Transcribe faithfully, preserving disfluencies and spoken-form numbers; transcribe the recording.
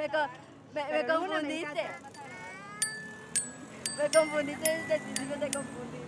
me, co- me, me Pero Luna me confundiste. encanta. Me confundiste desde el principio, te confundí.